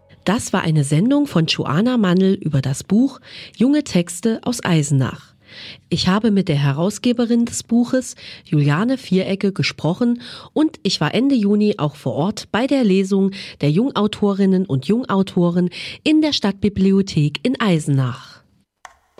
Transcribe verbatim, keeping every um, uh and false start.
Das war eine Sendung von Joanna Mandl über das Buch Junge Texte aus Eisenach. Ich habe mit der Herausgeberin des Buches, Juliane Vierecke, gesprochen und ich war Ende Juni auch vor Ort bei der Lesung der Jungautorinnen und Jungautoren in der Stadtbibliothek in Eisenach.